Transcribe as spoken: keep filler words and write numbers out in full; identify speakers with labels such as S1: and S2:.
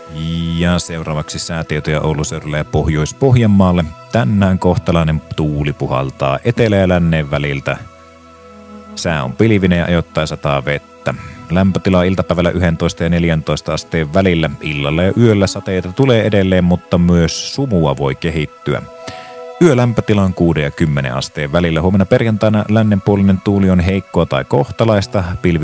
S1: Ja seuraavaksi säätietoja Ouluseudulle ja Pohjois-Pohjanmaalle. Tänään kohtalainen tuuli puhaltaa etelä- ja lännen väliltä. Sää on pilvinen ja ajoittain sataa vettä. Lämpötila iltapäivällä yksitoista ja neljätoista asteen välillä. Illalla ja yöllä sateita tulee edelleen, mutta myös sumua voi kehittyä. Yölämpötila on kuuden ja kymmenen asteen välillä. Huomenna perjantaina lännenpuolinen tuuli on heikkoa tai kohtalaista. Pilvi